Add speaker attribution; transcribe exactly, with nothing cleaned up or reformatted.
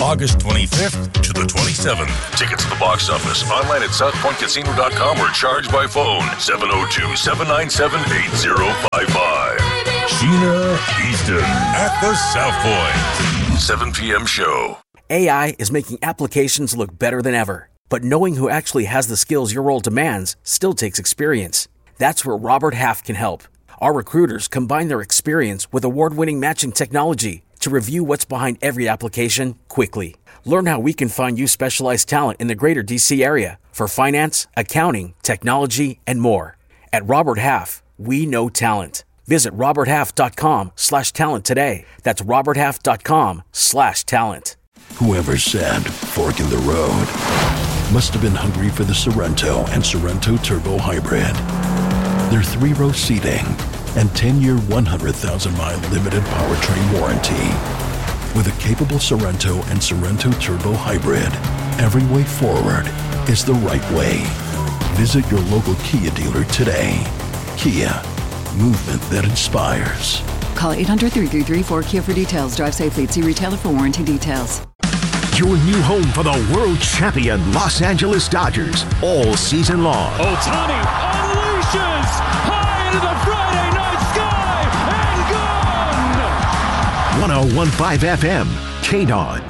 Speaker 1: August twenty-fifth to the twenty-seventh.
Speaker 2: Tickets at the box office, online at south point casino dot com or charge by phone seven oh two, seven nine seven, eight oh five five.
Speaker 1: Sheena Easton at the South Point.
Speaker 2: seven p.m. show.
Speaker 3: A I is making applications look better than ever. But knowing who actually has the skills your role demands still takes experience. That's where Robert Half can help. Our recruiters combine their experience with award-winning matching technology to review what's behind every application quickly. Learn how we can find you specialized talent in the greater D C area for finance, accounting, technology, and more. At Robert Half, we know talent. Visit roberthalf.com slash talent today. That's roberthalf.com slash talent.
Speaker 4: Whoever said fork in the road must have been hungry for the Sorrento and Sorrento Turbo Hybrid. Their three-row seating and ten-year, one hundred thousand mile limited powertrain warranty. With a capable Sorrento and Sorrento Turbo Hybrid, every way forward is the right way. Visit your local Kia dealer today. Kia, movement that inspires.
Speaker 5: Call eight hundred, three three three, four Kia for details. Drive safely. See retailer for warranty details.
Speaker 6: Your new home for the world champion Los Angeles Dodgers all season long.
Speaker 7: Ohtani unleashes high into the Friday night sky and gone.
Speaker 6: one oh one point five F M, K-Dod.